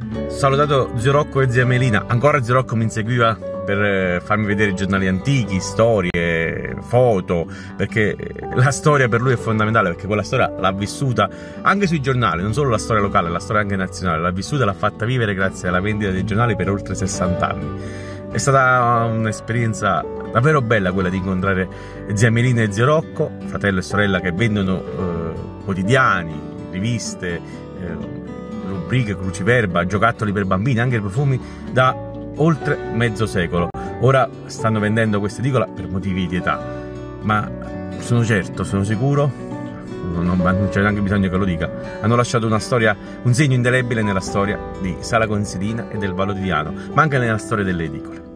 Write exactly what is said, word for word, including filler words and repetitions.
salutato zio Rocco e zia Melina. Ancora zio Rocco mi inseguiva per farmi vedere giornali antichi, storie, foto, perché la storia per lui è fondamentale, perché quella storia l'ha vissuta anche sui giornali, non solo la storia locale, la storia anche nazionale, l'ha vissuta e l'ha fatta vivere grazie alla vendita dei giornali per oltre sessanta anni. È stata un'esperienza davvero bella quella di incontrare zia Melina e zio Rocco, fratello e sorella che vendono eh, quotidiani, riviste, eh, rubriche, cruciverba, giocattoli per bambini, anche profumi da oltre mezzo secolo. Ora stanno vendendo questa edicola per motivi di età, ma sono certo, sono sicuro, non, non c'è neanche bisogno che lo dica, hanno lasciato una storia, un segno indelebile nella storia di Sala Consilina e del Vallo di Diano, ma anche nella storia delle edicole.